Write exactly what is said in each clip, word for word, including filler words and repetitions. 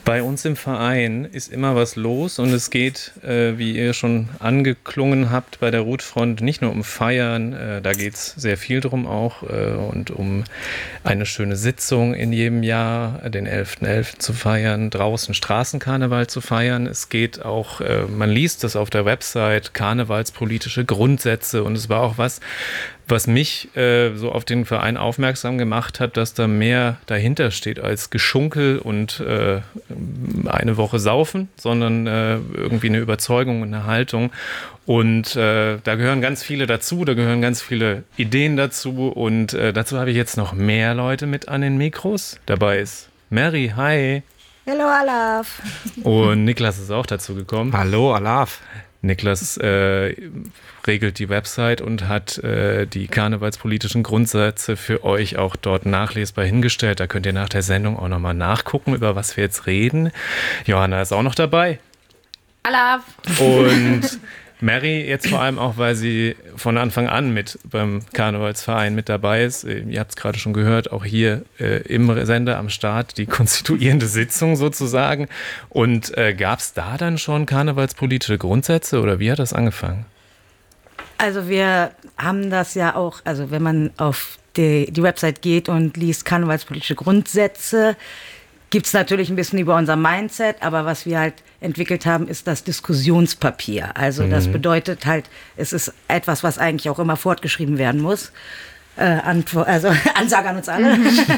Bei uns im Verein ist immer was los und es geht, äh, wie ihr schon angeklungen habt, bei der Rotfront nicht nur um Feiern, äh, da geht es sehr viel drum auch äh, und um eine schöne Sitzung in jedem Jahr, den elften elften zu feiern, draußen Straßenkarneval zu feiern. Es geht auch, äh, man liest das auf der Website, karnevalspolitische Grundsätze, und es war auch was, was mich äh, so auf den Verein aufmerksam gemacht hat, dass da mehr dahinter steht als Geschunkel und äh, eine Woche saufen, sondern äh, irgendwie eine Überzeugung und eine Haltung. Und äh, da gehören ganz viele dazu, da gehören ganz viele Ideen dazu. Und äh, dazu habe ich jetzt noch mehr Leute mit an den Mikros. Dabei ist Mary, hi. Hallo, Alaf. Und Niklas ist auch dazu gekommen. Hallo, Alaf. Niklas äh, regelt die Website und hat äh, die karnevalspolitischen Grundsätze für euch auch dort nachlesbar hingestellt. Da könnt ihr nach der Sendung auch nochmal nachgucken, über was wir jetzt reden. Johanna ist auch noch dabei. Alaf. Und Mary jetzt vor allem auch, weil sie von Anfang an mit beim Karnevalsverein mit dabei ist. Ihr habt es gerade schon gehört, auch hier äh, im Sender am Start, die konstituierende Sitzung sozusagen. Und äh, gab es da dann schon karnevalspolitische Grundsätze oder wie hat das angefangen? Also wir haben das ja auch, also wenn man auf die, die Website geht und liest karnevalspolitische Grundsätze, gibt es natürlich ein bisschen über unser Mindset, aber was wir halt entwickelt haben, ist das Diskussionspapier. Also das mhm. bedeutet halt, es ist etwas, was eigentlich auch immer fortgeschrieben werden muss. Äh, Antwort, also Ansage an uns alle.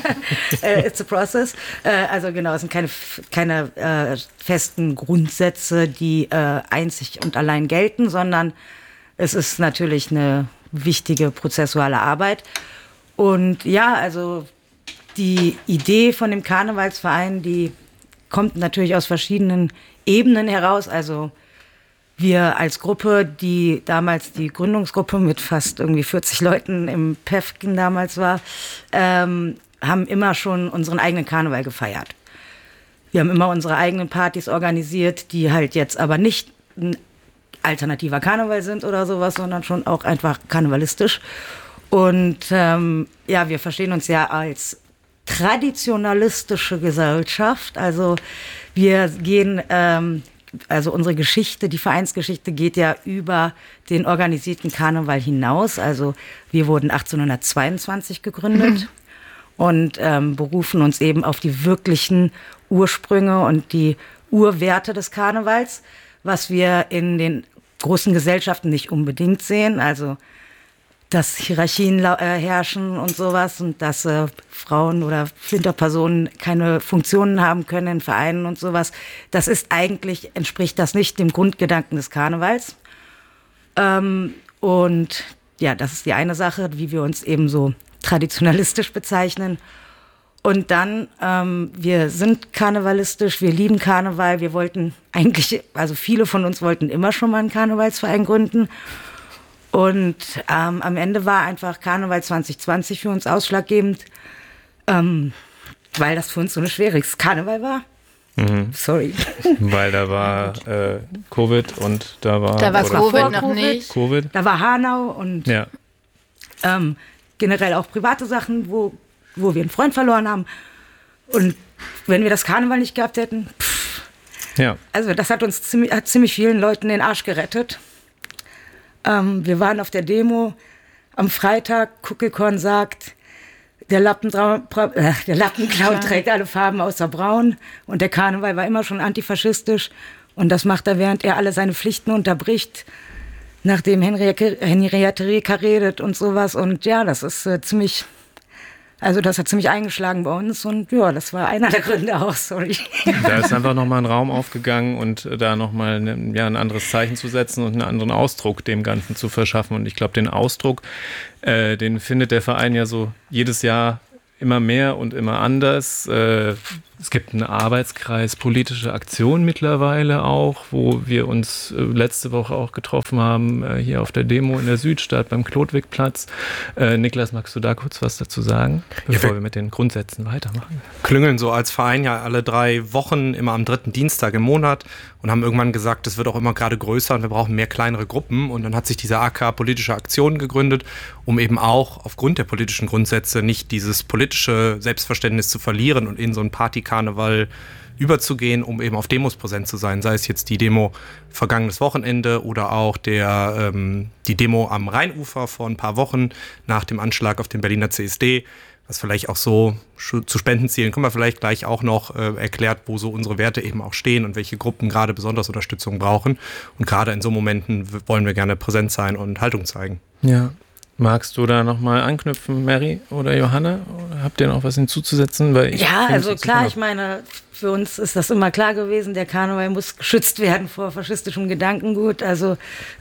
äh, it's a process. Äh, also genau, es sind keine, keine äh, festen Grundsätze, die äh, einzig und allein gelten, sondern es ist natürlich eine wichtige prozessuale Arbeit. Und ja, also die Idee von dem Karnevalsverein, die kommt natürlich aus verschiedenen Ebenen heraus. Also wir als Gruppe, die damals die Gründungsgruppe mit fast irgendwie vierzig Leuten im Päffken damals war, ähm, haben immer schon unseren eigenen Karneval gefeiert. Wir haben immer unsere eigenen Partys organisiert, die halt jetzt aber nicht ein alternativer Karneval sind oder sowas, sondern schon auch einfach karnevalistisch. Und ähm, ja, wir verstehen uns ja als traditionalistische Gesellschaft. Also wir gehen, ähm, also unsere Geschichte, die Vereinsgeschichte geht ja über den organisierten Karneval hinaus. Also wir wurden achtzehnhundertzweiundzwanzig gegründet mhm. und ähm, berufen uns eben auf die wirklichen Ursprünge und die Urwerte des Karnevals, was wir in den großen Gesellschaften nicht unbedingt sehen. Also dass Hierarchien äh, herrschen und sowas und dass äh, Frauen oder Flinterpersonen keine Funktionen haben können in Vereinen und sowas. Das ist eigentlich, entspricht das nicht dem Grundgedanken des Karnevals. Ähm, und ja, das ist die eine Sache, wie wir uns eben so traditionalistisch bezeichnen. Und dann, ähm, wir sind karnevalistisch, wir lieben Karneval, wir wollten eigentlich, also viele von uns wollten immer schon mal einen Karnevalsverein gründen. Und ähm, am Ende war einfach Karneval zwanzig zwanzig für uns ausschlaggebend, ähm, weil das für uns so ein schwieriges Karneval war. Mhm. Sorry. Weil da war äh, Covid und da war... Da war Covid noch Covid. nicht. Covid. Da war Hanau und ja. ähm, generell auch private Sachen, wo, wo wir einen Freund verloren haben. Und wenn wir das Karneval nicht gehabt hätten, pff, ja. Also das hat uns ziemlich, hat ziemlich vielen Leuten den Arsch gerettet. Ähm, wir waren auf der Demo am Freitag. Kuckelkorn sagt, der, Lappentrau- äh, der Lappenclown trägt alle Farben außer braun. Und der Karneval war immer schon antifaschistisch. Und das macht er, während er alle seine Pflichten unterbricht, nachdem Henriette, Henriette Reker redet und sowas. Und ja, das ist äh, ziemlich... Also das hat ziemlich eingeschlagen bei uns und ja, das war einer der Gründe auch, sorry. Da ist einfach nochmal ein Raum aufgegangen und da nochmal ne, ja, ein anderes Zeichen zu setzen und einen anderen Ausdruck dem Ganzen zu verschaffen. Und ich glaube, den Ausdruck, äh, den findet der Verein ja so jedes Jahr immer mehr und immer anders. Äh, es gibt einen Arbeitskreis politische Aktion mittlerweile auch, wo wir uns äh, letzte Woche auch getroffen haben, äh, hier auf der Demo in der Südstadt beim Klodwigplatz. Äh, Niklas, magst du da kurz was dazu sagen, bevor ja, wir, wir mit den Grundsätzen weitermachen? Klüngeln so als Verein ja alle drei Wochen, immer am dritten Dienstag im Monat und haben irgendwann gesagt, das wird auch immer gerade größer und wir brauchen mehr kleinere Gruppen. Und dann hat sich diese A K politische Aktion gegründet, um eben auch aufgrund der politischen Grundsätze nicht dieses politische Selbstverständnis zu verlieren und in so ein Partykarneval überzugehen, um eben auf Demos präsent zu sein. Sei es jetzt die Demo vergangenes Wochenende oder auch der, ähm, die Demo am Rheinufer vor ein paar Wochen nach dem Anschlag auf den Berliner C S D, was vielleicht auch so zu Spendenzielen, können wir vielleicht gleich auch noch äh, erklärt, wo so unsere Werte eben auch stehen und welche Gruppen gerade besonders Unterstützung brauchen. Und gerade in so Momenten wollen wir gerne präsent sein und Haltung zeigen. Ja. Magst du da nochmal anknüpfen, Mary oder Johanna? Oder habt ihr noch was hinzuzusetzen? Weil ich ja, also klar, ich meine, für uns ist das immer klar gewesen, der Karneval muss geschützt werden vor faschistischem Gedankengut. Also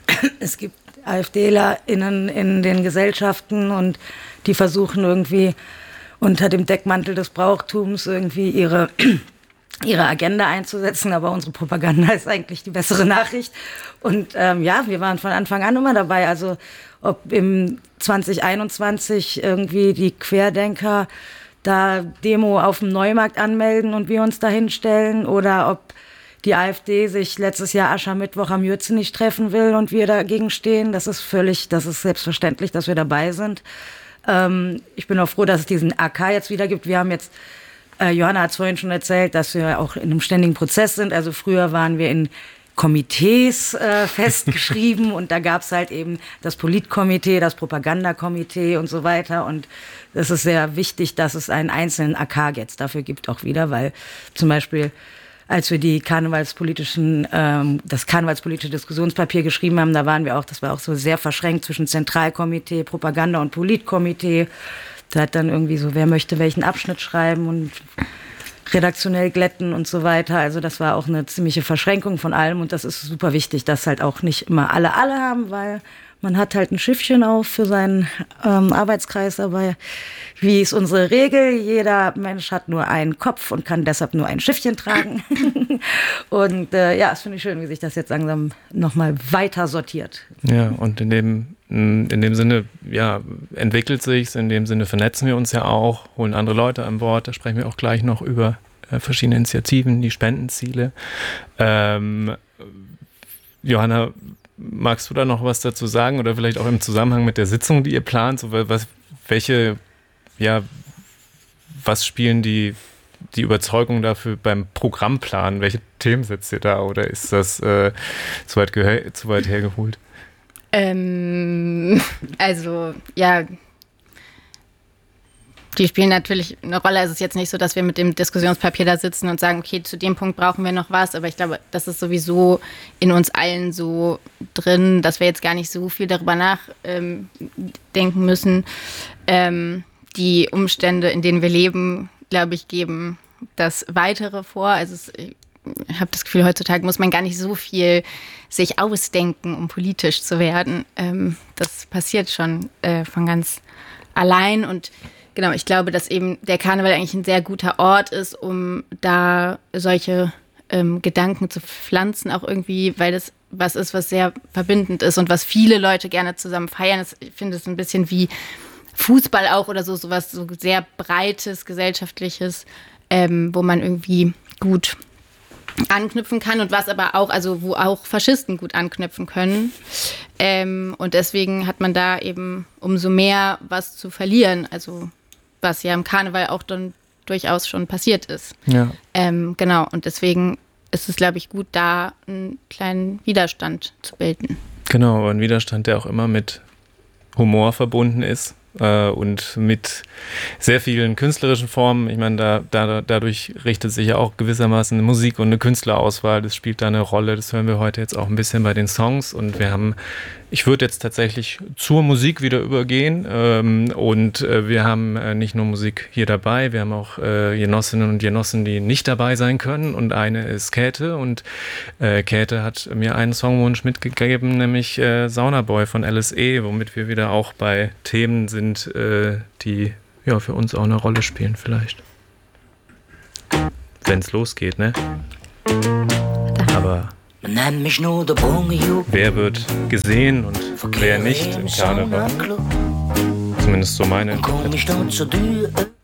es gibt AfDlerInnen in den Gesellschaften und die versuchen irgendwie unter dem Deckmantel des Brauchtums irgendwie ihre, ihre Agenda einzusetzen, aber unsere Propaganda ist eigentlich die bessere Nachricht. Und ähm, ja, wir waren von Anfang an immer dabei, also ob im zwanzig einundzwanzig irgendwie die Querdenker da Demo auf dem Neumarkt anmelden und wir uns da hinstellen oder ob die AfD sich letztes Jahr Aschermittwoch am Jürzenich treffen will und wir dagegen stehen. Das ist völlig, das ist selbstverständlich, dass wir dabei sind. Ähm, ich bin auch froh, dass es diesen A K jetzt wieder gibt. Wir haben jetzt, äh, Johanna hat es vorhin schon erzählt, dass wir auch in einem ständigen Prozess sind. Also früher waren wir in Komitees äh, festgeschrieben und da gab es halt eben das Politkomitee, das Propagandakomitee und so weiter und es ist sehr wichtig, dass es einen einzelnen A K jetzt dafür gibt auch wieder, weil zum Beispiel als wir die karnevalspolitischen, ähm, das karnevalspolitische Diskussionspapier geschrieben haben, da waren wir auch, das war auch so sehr verschränkt zwischen Zentralkomitee, Propaganda und Politkomitee. Da hat dann irgendwie so, wer möchte welchen Abschnitt schreiben und redaktionell glätten und so weiter. Also das war auch eine ziemliche Verschränkung von allem und das ist super wichtig, dass halt auch nicht immer alle alle haben, weil man hat halt ein Schiffchen auf für seinen ähm, Arbeitskreis, aber wie ist unsere Regel? Jeder Mensch hat nur einen Kopf und kann deshalb nur ein Schiffchen tragen. Und äh, ja, es finde ich schön, wie sich das jetzt langsam nochmal weiter sortiert. Ja, und in dem, in dem Sinne, ja, entwickelt sich's, in dem Sinne vernetzen wir uns ja auch, holen andere Leute an Bord, da sprechen wir auch gleich noch über äh, verschiedene Initiativen, die Spendenziele. Ähm, Johanna, magst du da noch was dazu sagen oder vielleicht auch im Zusammenhang mit der Sitzung, die ihr plant? So, was, welche, ja, was spielen die, die Überzeugungen dafür beim Programmplan? Welche Themen setzt ihr da oder ist das äh, zu weit, ge- zu weit hergeholt? Ähm, also, ja, die spielen natürlich eine Rolle. Es ist jetzt nicht so, dass wir mit dem Diskussionspapier da sitzen und sagen, okay, zu dem Punkt brauchen wir noch was. Aber ich glaube, das ist sowieso in uns allen so drin, dass wir jetzt gar nicht so viel darüber nachdenken ähm, müssen. Ähm, die Umstände, in denen wir leben, glaube ich, geben das Weitere vor. Also es, ich habe das Gefühl, heutzutage muss man gar nicht so viel sich ausdenken, um politisch zu werden. Ähm, das passiert schon äh, von ganz allein und genau, ich glaube, dass eben der Karneval eigentlich ein sehr guter Ort ist, um da solche ähm, Gedanken zu pflanzen, auch irgendwie, weil das was ist, was sehr verbindend ist und was viele Leute gerne zusammen feiern. Das, ich finde es ein bisschen wie Fußball auch oder so, sowas so sehr Breites, Gesellschaftliches, ähm, wo man irgendwie gut anknüpfen kann und was aber auch, also wo auch Faschisten gut anknüpfen können. Ähm, und deswegen hat man da eben umso mehr was zu verlieren, also was ja im Karneval auch dann durchaus schon passiert ist. Ja. Ähm, genau, und deswegen ist es, glaube ich, gut, da einen kleinen Widerstand zu bilden. Genau, ein Widerstand, der auch immer mit Humor verbunden ist. Äh, und mit sehr vielen künstlerischen Formen. Ich meine, da, da, dadurch richtet sich ja auch gewissermaßen eine Musik und eine Künstlerauswahl. Das spielt da eine Rolle. Das hören wir heute jetzt auch ein bisschen bei den Songs. Und wir haben, ich würde jetzt tatsächlich zur Musik wieder übergehen. Ähm, und äh, wir haben äh, nicht nur Musik hier dabei, wir haben auch äh, Genossinnen und Genossen, die nicht dabei sein können. Und eine ist Käthe. Und äh, Käthe hat mir einen Songwunsch mitgegeben, nämlich äh, Saunaboy von L S E, womit wir wieder auch bei Themen sind, die ja für uns auch eine Rolle spielen vielleicht. Wenn es losgeht, ne? Aber wer wird gesehen und wer nicht im Karneval? Zumindest so meine Interpretation.